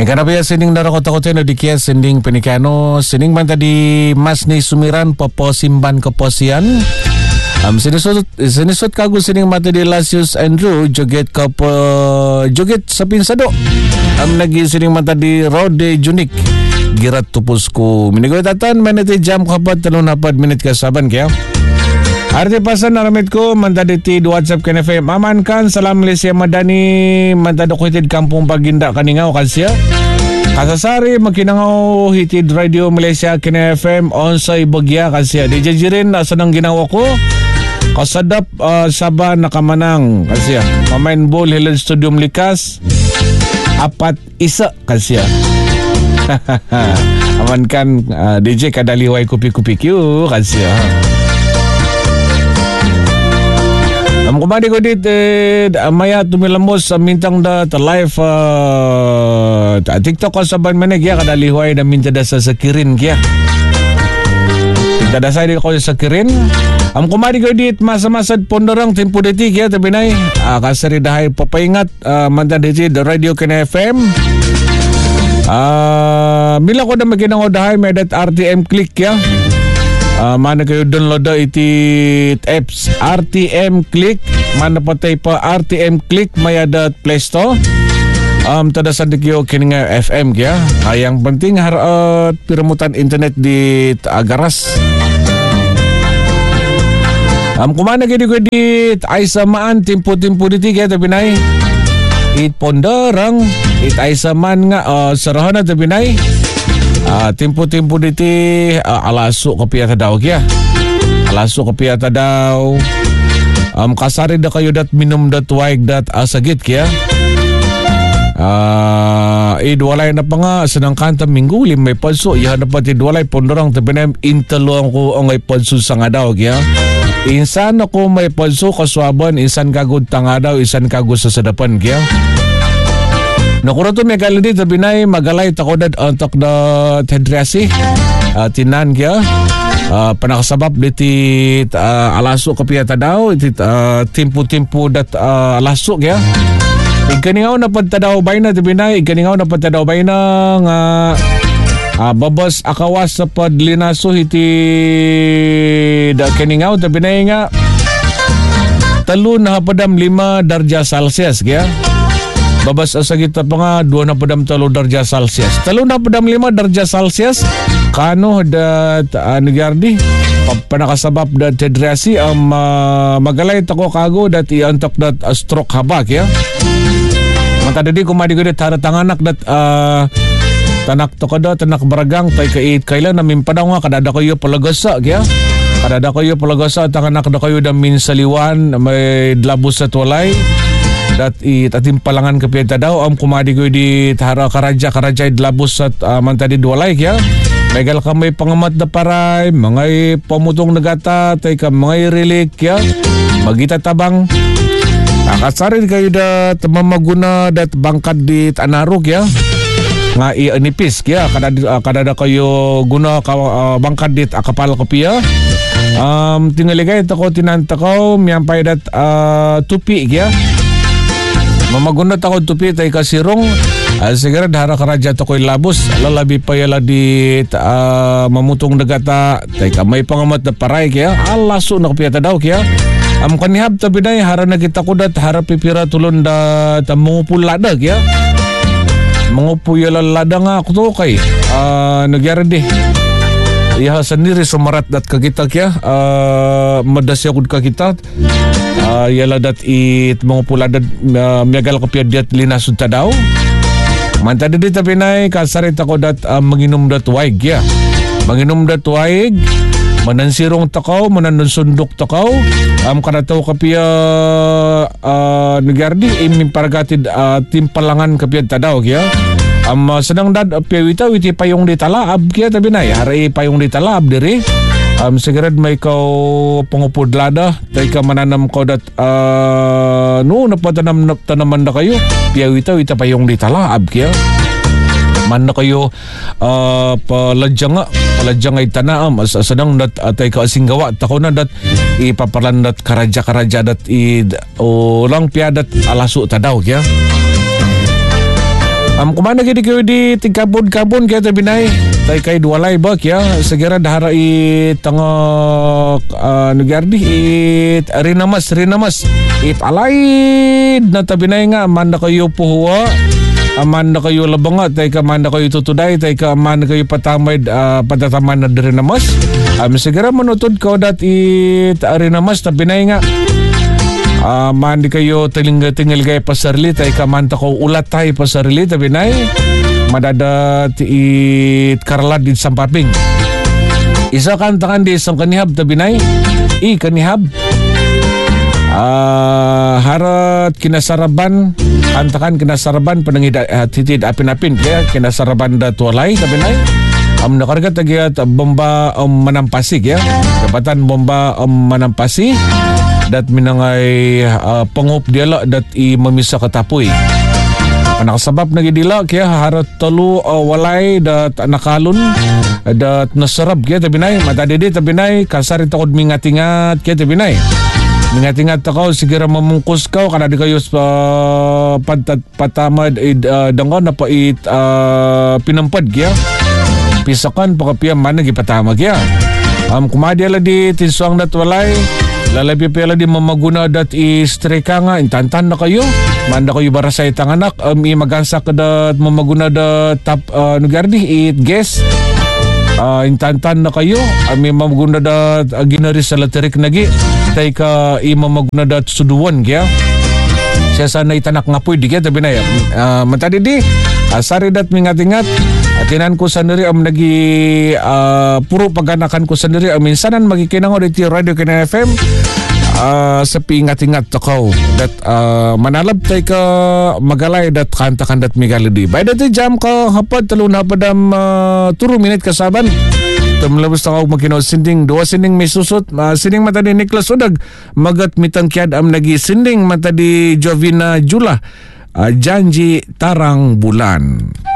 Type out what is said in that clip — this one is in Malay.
May kanapaya sining narakot-akotin na dikia sinding penikano sining man tadi mas ni sumiran popo simban keposian. Sinisot kagu sining mata di Lasius Andrew joget joget sa pinsado. Lagi sining mata di Rode Junik girat tupusku. Minigoy tatan menit jam kapat 34 minit kasaban kaya. Arti pasan naramit ko mantadi ti WhatsApp KNFM aman kan salam Malaysia Madani mantado ko hitid kampung Paginda kaningaw kasya kasasari makinangaw hitid Radio Malaysia KNFM onsay bagya kasya di jajirin asanang ginawa ko kasadap Sabah nakamanang kasya pamain ball Hilan Stadium Likas 4-1 kasya aman kan DJ kadaliway kupi-kupi Q kasya. Kumadi ko dit maya tumilamos sa mintang da live TikTok ko saban manig ya kada lihuay na minta da sa sakirin kya. Kada sa ko sa sakirin. Kumadi ko dit masa-masad ponderang tempo diti kya tabi nay kasari dahay papaingat mantan diti the Radio KNFM. Mila ko na maginang dahay may dat RTM click kya. Mana kayo download iti apps RTM Click mana patay pa RTM Click may ada Play Store tadasan di kayo kininga FM kaya yang penting harat piramutan internet di agaras kumana kayo di ay samaan timpo-timpo diti kaya tabi nay it ponderang it ay samaan nga sarahan na tabi nay tempo-tempo diti alaso kapia tadaw kya alaso kapia tadaw kasari da kayo dat minum dat waig dat asagit kya idwalay na pa nga sanang kanta minggu limay palso yahan na pati idwalay pondorang tabinayam intaluang ko ang ay palso sa nga daw kya insan ako may palso kaswaban insan kagod tanga daw insan kagod sa sadapan kya nakurato may kaladi tabinay magalay takodad antok da tedriasi tinan kya panakasabab diti alaso kapia tadaw iti timpo-timpo dat alaso kya ikaningaw na pagtadaw bay na tabinay ikaningaw na pagtadaw bay na nga babas akawas sa padlinaso iti da kaningaw tabinay nga talo na hapadam 5 darja Celsius kya babas asagit pa nga 2 na padam 3 darja Celsius 3 na padam 5 darja Celsius kano dat nagyardi panakasabab dat tedriasi magalay tako kago dat iantok dat stroke habak ya matadadi kumadi ko dat haratanganak dat tanak to kada tanak baragang tay kait kailan namin padaw nga kadada kayo palagasa kya kadada kayo palagasa tanganak da kayo da minsaliwan may dlabos sa tuwalay dat itatim palangan kapita daw kumadi ko di tahara karaja dlabos at mantadi duwalay kya megal ka may pangamat na paray mga pamutong nagata tay ka mga rilik kya magita tabang nakasarin kayo dat mamaguna dat bangkad di tanarok kya nga ianipis kya kadada kayo guna bangkad dit akapal kapia tingaligay tako tinantakaw miyampay dat tupi kya mamagunat ako tupi tay kasirong sigara dahara karaja to ko'y labos lalabi pa yala di mamutong dagata tay kamay pangamat na paray kaya alaso na kapiyata daw kaya kanihab tabi na hara na kita ko dat hara pipira tulon da mangupul lada kaya mangupu yala lada nga ako to kay nagyara di iha sendiri sumarat dat kakita kya madasya kud kakita yala dat it mangupula dat miagal kapya diat linasud tadaw mantadi di tapinay kasarit ako dat manginom dat waig ya manginom dat waig manansirong takaw mananusundok takaw kanataw kapya nagardi imimpargatid timpalangan kapya tadaw kya senang dad piawita witi payong di talaab kaya tabi na hari payong di talaab diri sigaret may kau pangupod lada tay ka mananam ko dat napatanaman na kayo piawita wita payong di talaab kaya man na kayo paladyang ay tanaam senang dat tay ka asinggawa tako na dat ipapalan dat karaja dat lang piadat alaso tadaw kaya Kumana gini kayo di tigkabon-kabon kaya tabinay. Tay kay duwalay ba kaya segera dahara tangok nugardi rinamas alaid na tabinay nga amanda kayo puhuwa. Aman na kayo labangat, tay ka aman na kayo tutuday, tay ka aman na kayo patamay patataman na rinamas. Segera manutod ko dati rinamas tabinay nga. Mandi kayo tingil kayo pasarili, tay ka manta ko ulat tayo pasarili, tabinay madadat karlad di sampaping. Isa kantakan di isang kanihab, tabinay kanihab. Harat kinasaraban, kantakan kinasaraban titid apin-apin kaya kinasaraban da tuwalay, tabinay. Nakargat agyat bomba manampasig ya. Kapatan bomba manampasi dat minangay pangup diala dat mamisa katapoy. Nakasabab nagidila kaya harat talo walay dat nakalun dat nasarab kaya tabinay. Matadidi tabinay kasari takod mingat-ingat kaya tabinay. Mingat-ingat ako sigara mamungkus ka kada di kayo patamad dangon na pait pinampad kaya. Pisakan pakapiyam mana gipatama kaya. Kumadi ala di tinsuang dat walay. Lalabi pala di mamaguna dat istreka nga intantan na kayo. Manda kayo barasay tanganak. Magansak dat mamaguna dat tap nugardi guess. Intantan na kayo. Mamaguna dat ginari sa laterik nagi. Tay ka mamaguna dat suduan kaya. Siya sana itanak nga po di kaya tabi na yan. Matadi di. Sari dat mingat-ingat. Atinan ko sandiri nagi puro paganakan ko sandiri minsanan magikinango dito Radio Kina FM sa pingat-ingat takaw dat manalab tay ka magalay dat kantakan dat migalidi by that jam ka hapad talon hapadam 2 minute kasaban tumlabos takaw magkinaw sinding 2 sinding may susot sinding mata ni Niklas Udag magat mitangkyad nagi sinding mata di Jovina Jula Janji Tarang Bulan.